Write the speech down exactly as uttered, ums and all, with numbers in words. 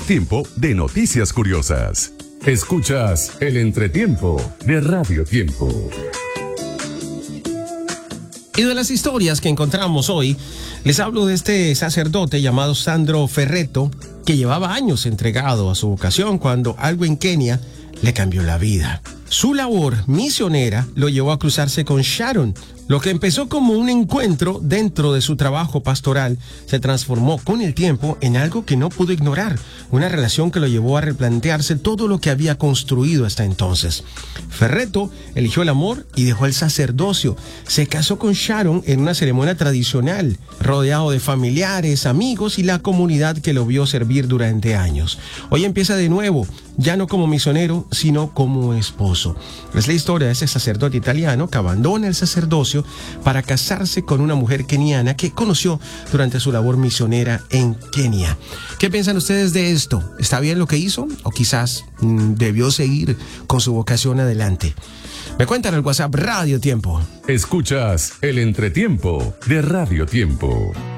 Tiempo de Noticias Curiosas. Escuchas el entretiempo de Radio Tiempo. Y de las historias que encontramos hoy, les hablo de este sacerdote llamado Sandro Ferretto, que llevaba años entregado a su vocación cuando algo en Kenia le cambió la vida. Su labor misionera lo llevó a cruzarse con Sharon. Lo que empezó como un encuentro dentro de su trabajo pastoral se transformó con el tiempo en algo que no pudo ignorar, una relación que lo llevó a replantearse todo lo que había construido hasta entonces. Ferretto eligió el amor y dejó el sacerdocio. Se casó con Sharon en una ceremonia tradicional, rodeado de familiares, amigos y la comunidad que lo vio servir durante años. Hoy empieza de nuevo, ya no como misionero, sino como esposo. Es la historia de ese sacerdote italiano que abandona el sacerdocio para casarse con una mujer keniana que conoció durante su labor misionera en Kenia. ¿Qué piensan ustedes de esto? ¿Está bien lo que hizo? ¿O quizás mmm, debió seguir con su vocación adelante? Me cuentan al WhatsApp Radio Tiempo. Escuchas el entretiempo de Radio Tiempo.